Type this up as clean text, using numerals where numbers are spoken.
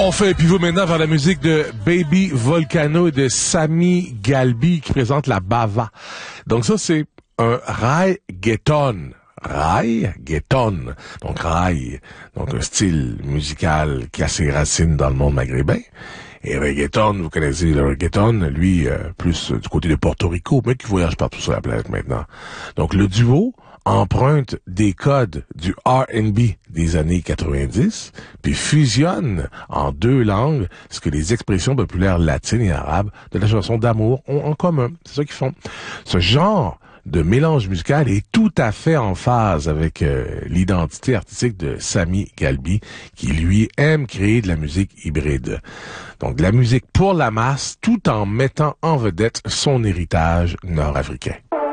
On fait un pivot maintenant vers la musique de Baby Volcano et de Sami Galbi qui présente la Bava. Donc ça, c'est un reggaeton. Reggaeton. Donc raï. Donc un style musical qui a ses racines dans le monde maghrébin. Et reggaeton, vous connaissez le reggaeton, lui, plus du côté de Porto Rico, mais qui voyage partout sur la planète maintenant. Donc le duo emprunte des codes du R&B des années 90, puis fusionne en deux langues ce que les expressions populaires latines et arabes de la chanson d'amour ont en commun. C'est ça qu'ils font. Ce genre de mélange musical est tout à fait en phase avec l'identité artistique de Sami Galbi, qui lui aime créer de la musique hybride. Donc de la musique pour la masse, tout en mettant en vedette son héritage nord-africain.